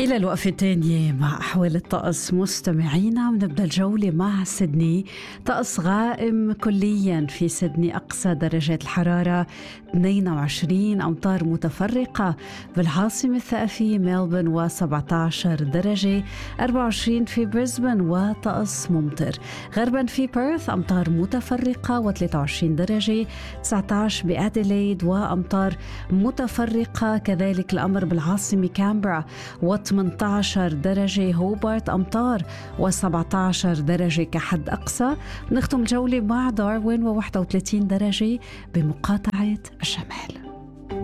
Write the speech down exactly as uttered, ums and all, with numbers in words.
إلى الوقفة الثانية مع أحوال الطقس مستمعينا، ونبدأ الجولة مع سيدني. طقس غائم كليا في سيدني، أقصى درجات الحرارة اثنين وعشرين، أمطار متفرقة بالعاصمة الثقافية ملبورن و17 درجة، أربعة وعشرين في بريسبن وطقس ممطر. غربا في بيرث أمطار متفرقة و23 درجة، تسعة عشر بأديلايد وأمطار متفرقة، كذلك الأمر بالعاصمة كامبرا و18 درجة، هوبارت أمطار و17 درجة كحد أقصى. نختم الجولة مع داروين و31 درجة بمقاطعة الشمال.